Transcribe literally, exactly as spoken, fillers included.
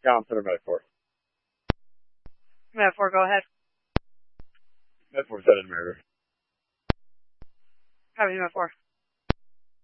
Calum Center, Med four. Med four, go ahead. Med four, set in mirror. Copy, Med four.